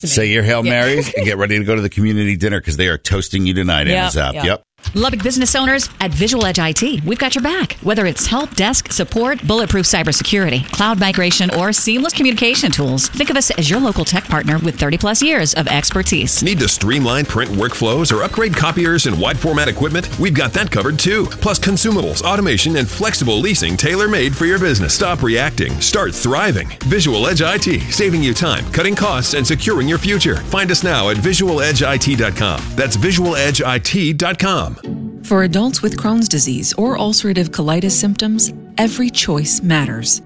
Say your Hail Marys and get ready to go to the community dinner because they are toasting you tonight, Anna Zapp. Yep. Lubbock business owners at Visual Edge IT. We've got your back. Whether it's help desk, support, bulletproof cybersecurity, cloud migration, or seamless communication tools, think of us as your local tech partner with 30-plus years of expertise. Need to streamline print workflows or upgrade copiers and wide format equipment? We've got that covered too. Plus consumables, automation, and flexible leasing tailor-made for your business. Stop reacting. Start thriving. Visual Edge IT, saving you time, cutting costs, and securing your future. Find us now at visualedgeit.com. That's visualedgeit.com. For adults with Crohn's disease or ulcerative colitis symptoms, every choice matters.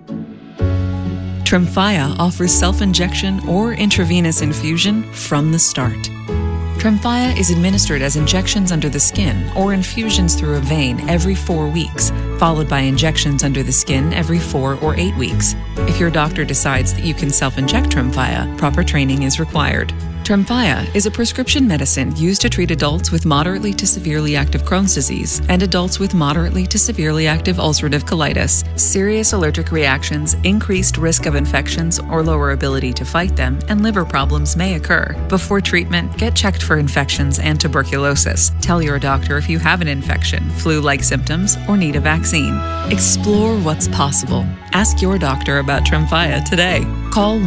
Tremfya offers self-injection or intravenous infusion from the start. Tremfya is administered as injections under the skin or infusions through a vein every 4 weeks, followed by injections under the skin every 4 or 8 weeks. If your doctor decides that you can self-inject Tremfya, proper training is required. Tremfya is a prescription medicine used to treat adults with moderately to severely active Crohn's disease and adults with moderately to severely active ulcerative colitis. Serious allergic reactions, increased risk of infections or lower ability to fight them, and liver problems may occur. Before treatment, get checked for infections and tuberculosis. Tell your doctor if you have an infection, flu-like symptoms, or need a vaccine. Explore what's possible. Ask your doctor about Tremfya today. Call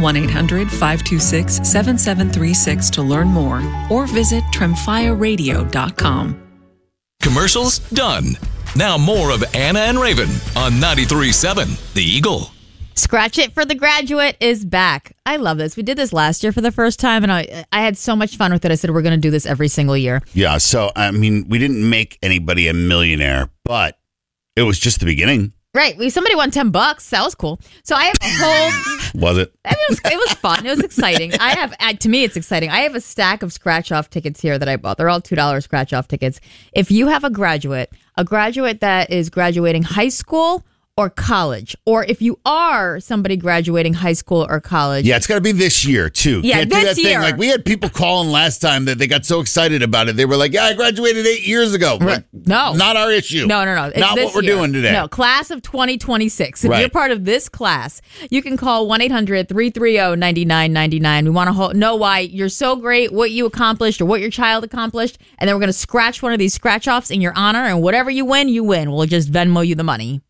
1-800-526-7736 to learn more or visit tremfyaradio.com. Commercials done. Now more of Anna and Raven on 93.7 The Eagle. Scratch It for the Graduate is back. I love this. We did this last year for the first time, and I had so much fun with it. I said we're going to do this every single year. Yeah, so, I mean, we didn't make anybody a millionaire, but it was just the beginning. Right. Somebody won $10. That was cool. So I have a whole... Was it? It was fun. It was exciting. To me, it's exciting. I have a stack of scratch-off tickets here that I bought. They're all $2 scratch-off tickets. If you have a graduate that is graduating high school or college, or if you are somebody graduating high school or college. Yeah, it's got to be this year, too. Yeah, Can't do that thing. Like, we had people calling last time that they got so excited about it. They were like, yeah, I graduated 8 years ago. Like, no. Not our issue. No. It's not what we're doing today. No, class of 2026. If you're part of this class, you can call 1-800-330-9999. We want to know why you're so great, what you accomplished, or what your child accomplished, and then we're going to scratch one of these scratch-offs in your honor, and whatever you win, you win. We'll just Venmo you the money.